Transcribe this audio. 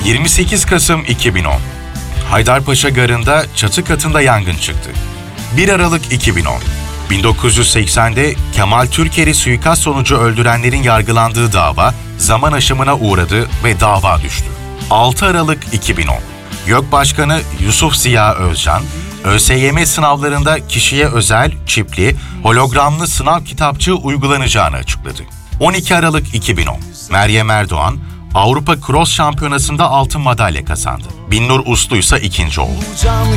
28 Kasım 2010. Haydarpaşa Garı'nda çatı katında yangın çıktı. 1 Aralık 2010. 1980'de Kemal Türker'i suikast sonucu öldürenlerin yargılandığı dava zaman aşımına uğradı ve dava düştü. 6 Aralık 2010. YÖK Başkanı Yusuf Ziya Özcan, ÖSYM sınavlarında kişiye özel, çipli, hologramlı sınav kitapçığı uygulanacağını açıkladı. 12 Aralık 2010. Meryem Erdoğan, Avrupa Cross Şampiyonası'nda altın madalya kazandı. Binnur Uslu ise ikinci oldu.